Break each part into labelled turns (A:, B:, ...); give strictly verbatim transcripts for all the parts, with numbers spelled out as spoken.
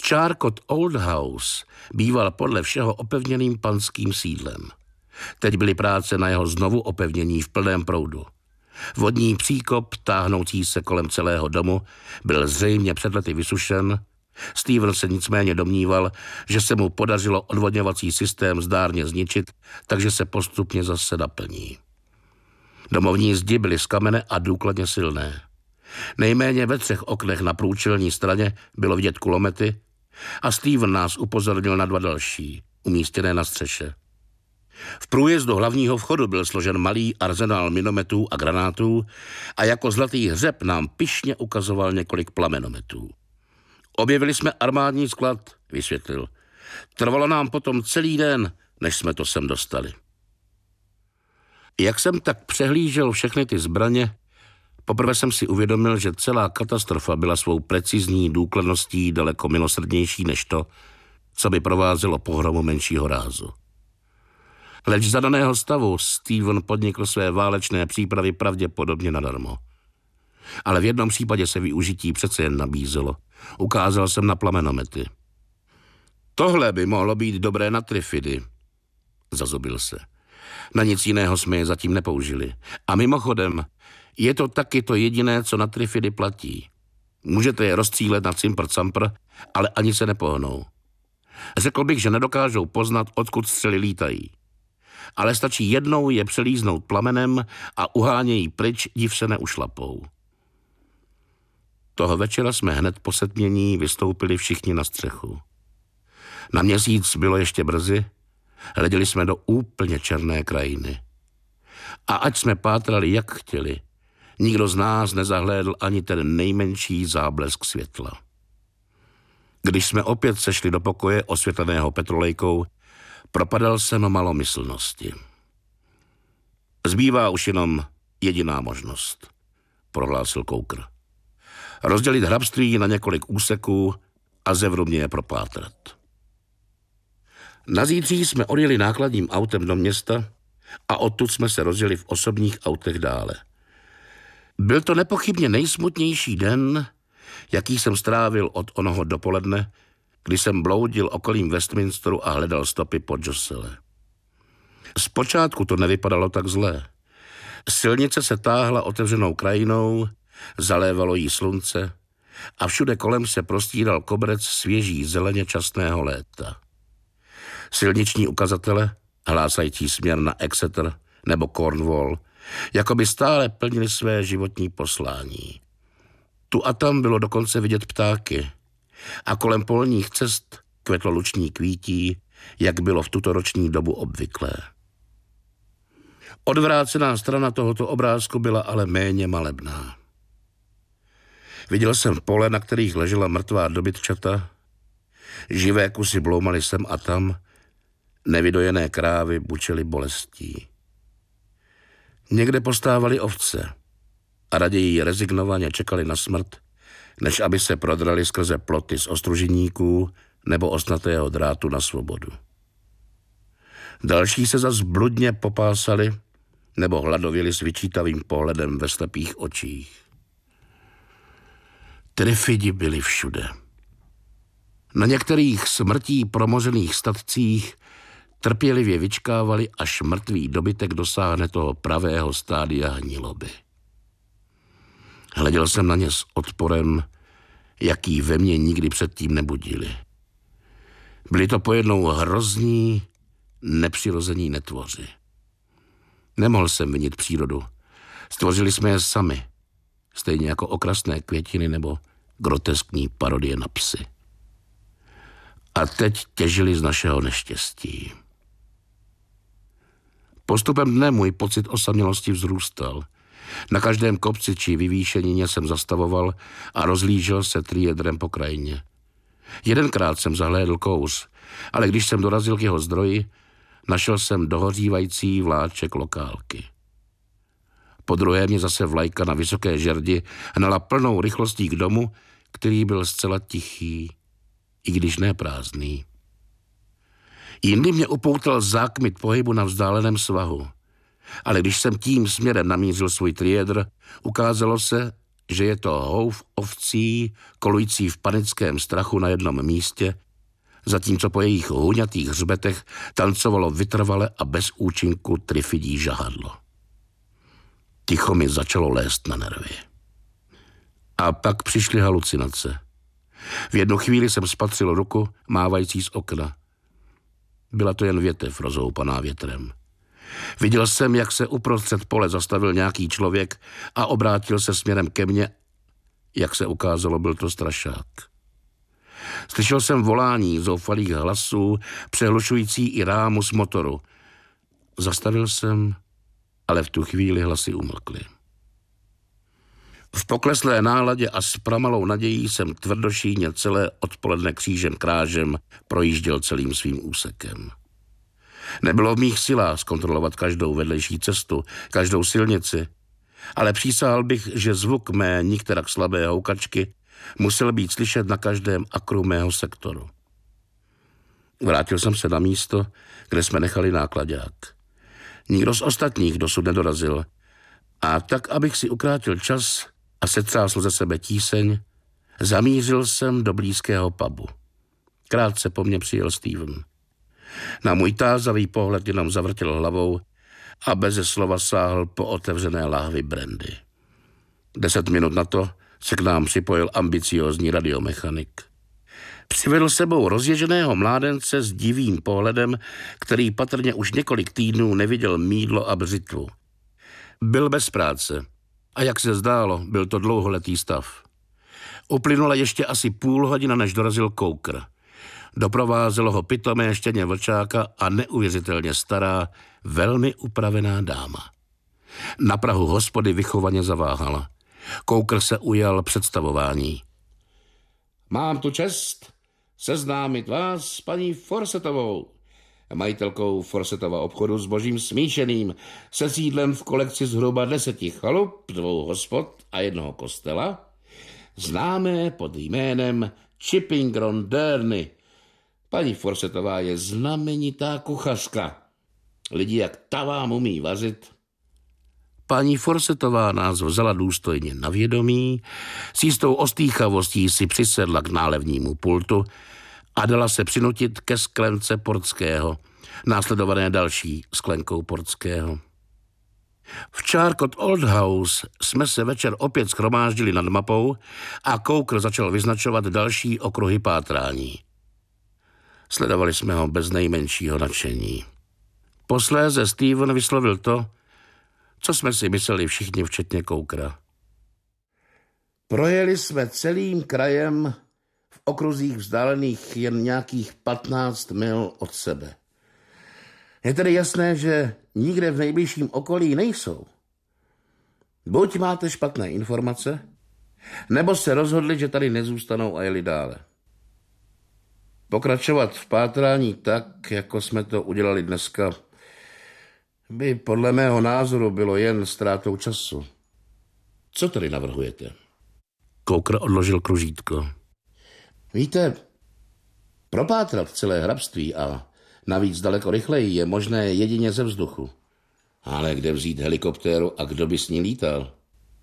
A: Charcot Old House býval podle všeho opevněným panským sídlem. Teď byly práce na jeho znovu opevnění v plném proudu. Vodní příkop, táhnoucí se kolem celého domu, byl zřejmě před lety vysušen. Steven se nicméně domníval, že se mu podařilo odvodňovací systém zdárně zničit, takže se postupně zase naplní. Domovní zdi byly z kamene a důkladně silné. Nejméně ve třech oknech na průčelní straně bylo vidět kulomety a Steven nás upozornil na dva další, umístěné na střeše. V průjezdu hlavního vchodu byl složen malý arzenál minometů a granátů a jako zlatý hřeb nám pyšně ukazoval několik plamenometů. Objevili jsme armádní sklad, vysvětlil. Trvalo nám potom celý den, než jsme to sem dostali. Jak jsem tak přehlížel všechny ty zbraně, poprvé jsem si uvědomil, že celá katastrofa byla svou precizní důkladností daleko milosrdnější než to, co by provázelo pohromu menšího rázu. Leč za daného stavu Steven podnikl své válečné přípravy pravděpodobně nadarmo. Ale v jednom případě se využití přece jen nabízelo. Ukázal jsem na plamenomety. Tohle by mohlo být dobré na trifidy, zazobil se. Na nic jiného jsme je zatím nepoužili. A mimochodem, je to taky to jediné, co na trifidy platí. Můžete je rozstřílet na cimpr-campr, ale ani se nepohnou. Řekl bych, že nedokážou poznat, odkud střely lítají. Ale stačí jednou je přelíznout plamenem a uhánějí pryč, div se neušlapou. Toho večera jsme hned po setmění vystoupili všichni na střechu. Na měsíc bylo ještě brzy, hleděli jsme do úplně černé krajiny. A ať jsme pátrali, jak chtěli, nikdo z nás nezahlédl ani ten nejmenší záblesk světla. Když jsme opět sešli do pokoje osvětleného petrolejkou, propadal jsem malomyslnosti. Zbývá už jenom jediná možnost, prohlásil Coker. Rozdělit hrabství na několik úseků a zevrubně je propátrat. Na zítří jsme odjeli nákladním autem do města a odtud jsme se rozjeli v osobních autech dále. Byl to nepochybně nejsmutnější den, jaký jsem strávil od onoho dopoledne, kdy jsem bloudil okolím Westminsteru a hledal stopy po Jossele. Zpočátku to nevypadalo tak zlé. Silnice se táhla otevřenou krajinou, zalévalo jí slunce a všude kolem se prostíral koberec svěží zeleně časného léta. Silniční ukazatele, hlásající směr na Exeter nebo Cornwall, jako by stále plnili své životní poslání. Tu a tam bylo dokonce vidět ptáky a kolem polních cest kvetlo luční kvítí, jak bylo v tuto roční dobu obvyklé. Odvrácená strana tohoto obrázku byla ale méně malebná. Viděl jsem pole, na kterých ležela mrtvá dobytčata, živé kusy bloumaly sem a tam, nevydojené krávy bučely bolestí. Někde postávaly ovce a raději rezignovaně čekali na smrt, než aby se prodrali skrze ploty z ostružiníků nebo ostnatého drátu na svobodu. Další se zas bludně popásali nebo hladověli s vyčítavým pohledem ve slepých očích. Trifidi byli všude. Na některých smrtí promořených statcích trpělivě vyčkávali, až mrtvý dobytek dosáhne toho pravého stádia hniloby. Hleděl jsem na ně s odporem, jaký ve mně nikdy předtím nebudili. Byli to pojednou hrozní, nepřirození netvoři. Nemohl jsem vinit přírodu. Stvořili jsme je sami, stejně jako okrasné květiny nebo groteskní parodie na psy. A teď těžili z našeho neštěstí. Postupem dne můj pocit osamělosti vzrůstal. Na každém kopci či vyvýšenině jsem zastavoval a rozlížel se triedrem po krajině. Jedenkrát jsem zahlédl kouř, ale když jsem dorazil k jeho zdroji, našel jsem dohořívající vláček lokálky. Po druhé mě zase vlajka na vysoké žerdi hnala plnou rychlostí k domu, který byl zcela tichý, i když ne prázdný. Jindy mě upoutal zákmit pohybu na vzdáleném svahu, ale když jsem tím směrem namířil svůj triedr, ukázalo se, že je to houv ovcí, kolující v panickém strachu na jednom místě, zatímco po jejich huňatých hřbetech tancovalo vytrvale a bez účinku trifidí žahadlo. Ticho mi začalo lézt na nervy. A pak přišly halucinace. V jednu chvíli jsem spatřil ruku, mávající z okna. Byla to jen větev rozhoupaná větrem. Viděl jsem, jak se uprostřed pole zastavil nějaký člověk a obrátil se směrem ke mně. Jak se ukázalo, byl to strašák. Slyšel jsem volání zoufalých hlasů, přehlušující i rámus motoru. Zastavil jsem, ale v tu chvíli hlasy umlkly. V pokleslé náladě a s pramalou nadějí jsem tvrdošíjně celé odpoledne křížem krážem projížděl celým svým úsekem. Nebylo v mých silách zkontrolovat každou vedlejší cestu, každou silnici, ale přísahal bych, že zvuk mé nikterak slabé houkačky musel být slyšet na každém akru mého sektoru. Vrátil jsem se na místo, kde jsme nechali náklaďák. Nikdo z ostatních dosud nedorazil a tak, abych si ukrátil čas a setřásl ze sebe tíseň, zamířil jsem do blízkého pubu. Krátce po mně přijel Steven. Na můj tázavý pohled jenom zavrtěl hlavou a beze slova sáhl po otevřené lahvi brandy. Deset minut na to se k nám připojil ambiciózní radiomechanik. Přivedl sebou rozježeného mládence s divým pohledem, který patrně už několik týdnů neviděl mýdlo a břitvu. Byl bez práce a jak se zdálo, byl to dlouholetý stav. Uplynula ještě asi půl hodina, než dorazil Coker. Doprovázelo ho pitomé štěně vlčáka a neuvěřitelně stará, velmi upravená dáma. Na prahu hospody vychovaně zaváhala. Coker se ujal představování. Mám tu čest seznámit vás s paní Forsetovou, majitelkou Forsetova obchodu s božím smíšeným, se sídlem v kolekci zhruba deseti chalup, dvou hospod a jednoho kostela, známé pod jménem Chipping Ground Derny. Paní Forsetová je znamenitá kuchařka. Lidi jak ta vám umí vařit. Paní Forsetová nás vzala důstojně na vědomí, s jistou ostýchavostí si přisedla k nálevnímu pultu a dala se přinutit ke sklence portského, následované další sklenkou portského. V Charcot Old House jsme se večer opět shromáždili nad mapou a Coker začal vyznačovat další okruhy pátrání. Sledovali jsme ho bez nejmenšího nadšení. Posléze Steven vyslovil to, co jsme si mysleli všichni, včetně Cokera. Projeli jsme celým krajem v okruzích vzdálených jen nějakých patnáct mil od sebe. Je tedy jasné, že nikde v nejbližším okolí nejsou. Buď máte špatné informace, nebo se rozhodli, že tady nezůstanou a jeli dále. Pokračovat v pátrání tak, jako jsme to udělali dneska, by podle mého názoru bylo jen ztrátou času. Co tedy navrhujete? Coker odložil kružítko. Víte, propátrat celé hrabství a navíc daleko rychleji je možné jedině ze vzduchu. Ale kde vzít helikoptéru a kdo by s ní lítal?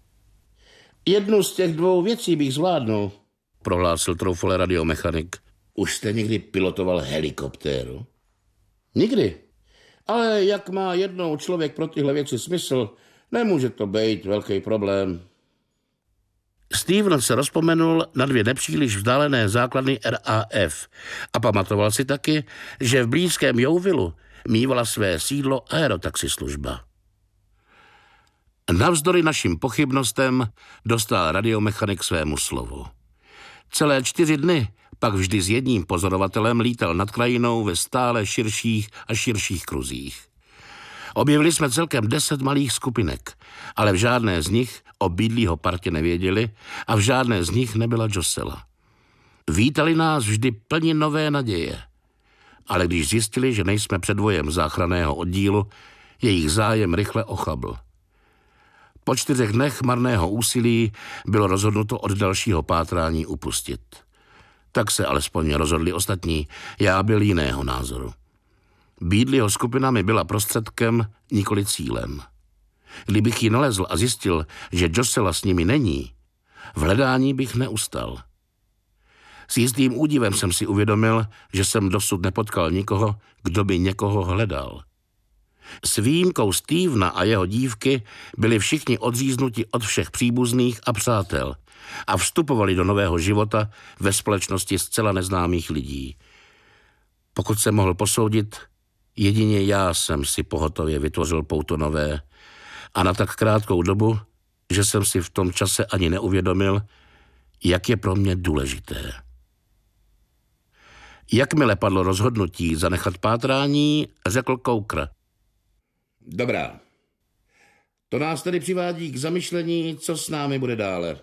A: Jednu z těch dvou věcí bych zvládnul, prohlásil troufale radiomechanik. Už jste někdy pilotoval helikoptéru? Nikdy. Ale jak má jednou člověk pro tyhle věci smysl, nemůže to být velký problém. Steven se rozpomenul na dvě nepříliš vzdálené základny R A F a pamatoval si taky, že v blízkém Yeovillu mívala své sídlo aerotaxislužba. Navzdory našim pochybnostem dostal radiomechanik svému slovu. Celé čtyři dny pak vždy s jedním pozorovatelem lítal nad krajinou ve stále širších a širších kruzích. Objevili jsme celkem deset malých skupinek, ale v žádné z nich o bídlýho partě nevěděli a v žádné z nich nebyla Josela. Vítali nás vždy plni nové naděje, ale když zjistili, že nejsme předvojem záchranného oddílu, jejich zájem rychle ochabl. Po čtyřech dnech marného úsilí bylo rozhodnuto od dalšího pátrání upustit. Tak se alespoň rozhodli ostatní, já byl jiného názoru. Bídlýho skupina mi byla prostředkem, nikoli cílem. Kdybych ji nalezl a zjistil, že Josela s nimi není, V hledání bych neustal. S jistým údivem jsem si uvědomil, že jsem dosud nepotkal nikoho, kdo by někoho hledal. S výjimkou Stevena a jeho dívky byli všichni odříznuti od všech příbuzných a přátel a vstupovali do nového života ve společnosti zcela neznámých lidí. Pokud jsem mohl posoudit, jedině já jsem si pohotově vytvořil pouto nové a na tak krátkou dobu, že jsem si v tom čase ani neuvědomil, jak je pro mě důležité. Jakmile padlo rozhodnutí zanechat pátrání, řekl Coker: Dobrá. To nás tedy přivádí k zamyšlení, co s námi bude dále.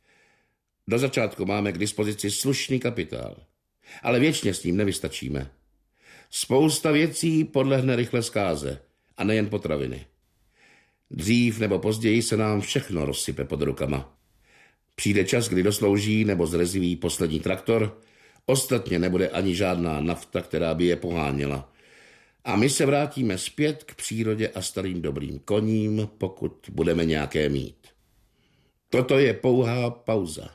A: Do začátku máme k dispozici slušný kapitál, ale věčně s ním nevystačíme. Spousta věcí podlehne rychle zkáze, a nejen potraviny. Dřív nebo později se nám všechno rozsype pod rukama. Přijde čas, kdy doslouží nebo zreziví poslední traktor, ostatně nebude ani žádná nafta, která by je poháněla. A my se vrátíme zpět k přírodě a starým dobrým koním, pokud budeme nějaké mít. Toto je pouhá pauza.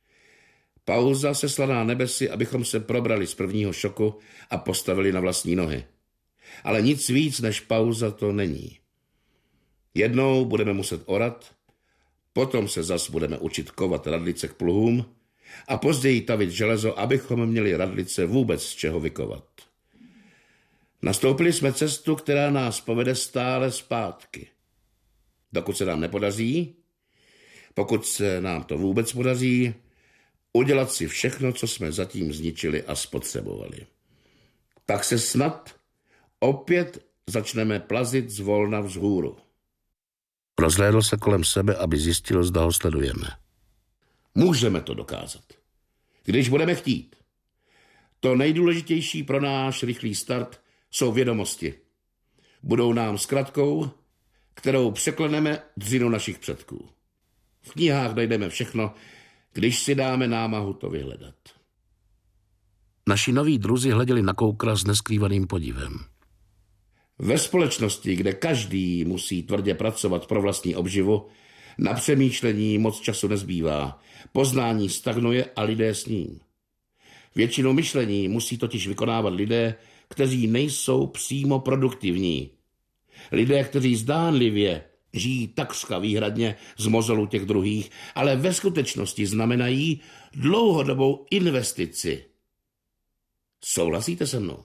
A: Pauza seslaná nebesy, abychom se probrali z prvního šoku a postavili na vlastní nohy. Ale nic víc než pauza to není. Jednou budeme muset orat, potom se zas budeme učit kovat radlice k pluhům a později tavit železo, abychom měli radlice vůbec z čeho vykovat. Nastoupili jsme cestu, která nás povede stále zpátky. Dokud se nám nepodaří, pokud se nám to vůbec podaří, udělat si všechno, co jsme zatím zničili a spotřebovali. Pak se snad opět začneme plazit zvolna vzhůru. Rozhlédl se kolem sebe, aby zjistil, zda ho sledujeme. Můžeme to dokázat, když budeme chtít. To nejdůležitější pro náš rychlý start jsou vědomosti. Budou nám zkratkou, kterou překleneme dřinu našich předků. V knihách najdeme všechno, když si dáme námahu to vyhledat. Naši noví druzi hleděli na Cokera s neskrývaným podivem. Ve společnosti, kde každý musí tvrdě pracovat pro vlastní obživu, na přemýšlení moc času nezbývá. Poznání stagnuje a lidé s ním. Většinu myšlení musí totiž vykonávat lidé, kteří nejsou přímo produktivní. Lidé, kteří zdánlivě žijí takřka výhradně z mozolu těch druhých, ale ve skutečnosti znamenají dlouhodobou investici. Souhlasíte se mnou?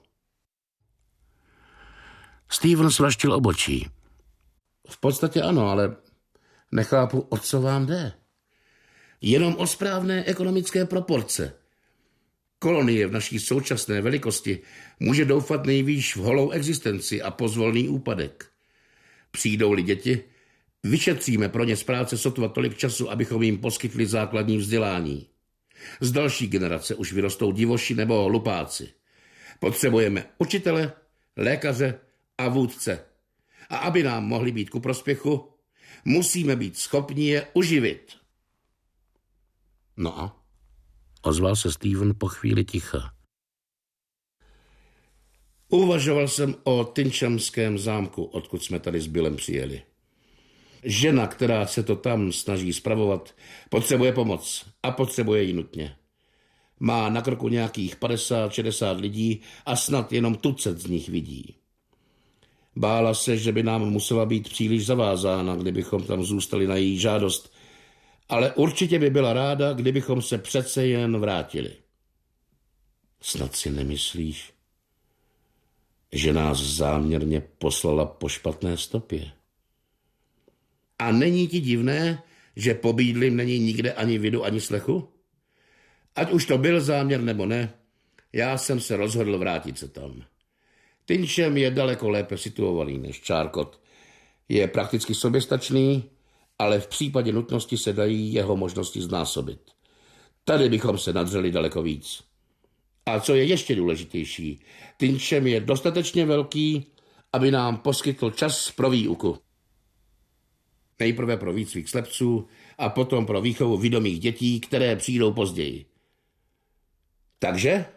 A: Steven svraštil obočí. V podstatě ano, ale nechápu, o co vám jde. Jenom o správné ekonomické proporce. Kolonie v naší současné velikosti může doufat nejvýš v holou existenci a pozvolný úpadek. Přijdou-li děti, vyšetříme pro ně z práce sotva tolik času, abychom jim poskytli základní vzdělání. Z další generace už vyrostou divoši nebo lupáci. Potřebujeme učitele, lékaře a vůdce. A aby nám mohli být ku prospěchu, musíme být schopni je uživit. No a? Ozval se Steven po chvíli ticha. Uvažoval jsem o Tynchamském zámku, odkud jsme tady s Billem přijeli. Žena, která se to tam snaží spravovat, potřebuje pomoc a potřebuje ji nutně. Má na krku nějakých padesát šedesát lidí a snad jenom tucet z nich vidí. Bála se, že by nám musela být příliš zavázána, kdybychom tam zůstali na její žádost, ale určitě by byla ráda, kdybychom se přece jen vrátili. Snad si nemyslíš, že nás záměrně poslala po špatné stopě? A není ti divné, že po bídlím není nikde ani vidu, ani slechu? Ať už to byl záměr nebo ne, já jsem se rozhodl vrátit se tam. Tyncham je daleko lépe situovaný než Charcot. Je prakticky soběstačný, ale v případě nutnosti se dají jeho možnosti znásobit. Tady bychom se nadřeli daleko víc. A co je ještě důležitější, Tyncham je dostatečně velký, aby nám poskytl čas pro výuku. Nejprve pro výcvik slepců a potom pro výchovu vědomých dětí, které přijdou později. Takže?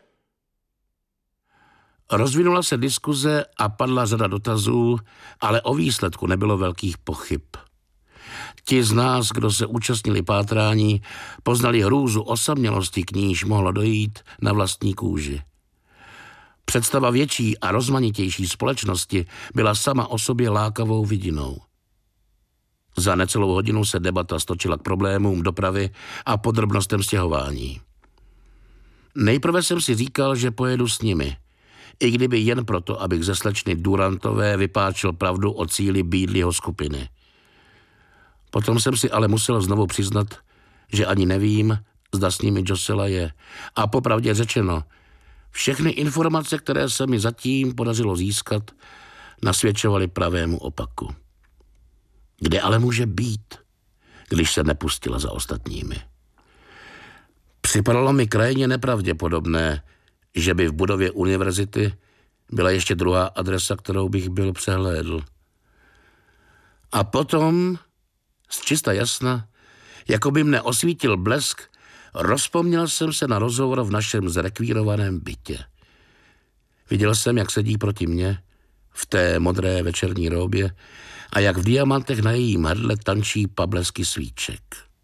A: Rozvinula se diskuze a padla řada dotazů, ale o výsledku nebylo velkých pochyb. Ti z nás, kdo se účastnili pátrání, poznali hrůzu osamělosti, k níž mohlo dojít na vlastní kůži. Představa větší a rozmanitější společnosti byla sama o sobě lákavou vidinou. Za necelou hodinu se debata stočila k problémům dopravy a podrobnostem stěhování. Nejprve jsem si říkal, že pojedu s nimi, i kdyby jen proto, abych ze slečny Durantové vypáčil pravdu o cíli Beadleyho skupiny. Potom jsem si ale musel znovu přiznat, že ani nevím, zda s nimi Josela je. A popravdě řečeno, všechny informace, které se mi zatím podařilo získat, nasvědčovaly pravému opaku. Kde ale může být, když se nepustila za ostatními? Připadalo mi krajně nepravděpodobné, že by v budově univerzity byla ještě druhá adresa, kterou bych byl přehlédl. A potom, z čista jasna, jako by mne osvítil blesk, rozpomněl jsem se na rozhovor v našem zrekvírovaném bytě. Viděl jsem, jak sedí proti mně v té modré večerní róbě a jak v diamantech na jejím hrdle tančí pablesky svíček.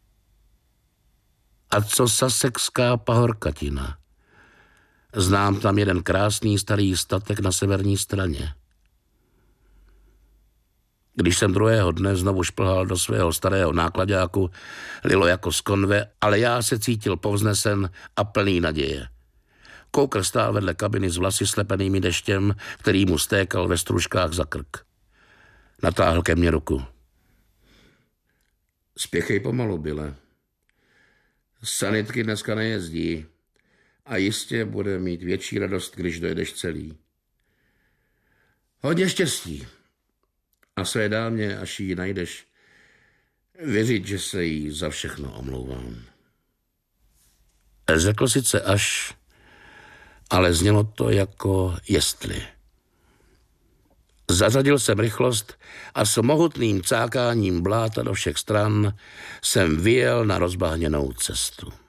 A: A co Sussexská pahorkatina? Znám tam jeden krásný starý statek na severní straně. Když jsem druhého dne znovu šplhal do svého starého nákladáku, lilo jako z konve, ale já se cítil povznesen a plný naděje. Koukr stál vedle kabiny s vlasy slepenými deštěm, který mu stékal ve stružkách za krk. Natáhl ke mně ruku. Spěchej pomalu, Bille. Sanitky dneska nejezdí a jistě bude mít větší radost, když dojedeš celý. Hodně štěstí. A své dámě, až ji najdeš, věřit, že se jí za všechno omlouvám. Řekl sice až, ale znělo to jako jestli. Zařadil jsem rychlost a s mohutným cákáním bláta do všech stran jsem vyjel na rozbahněnou cestu.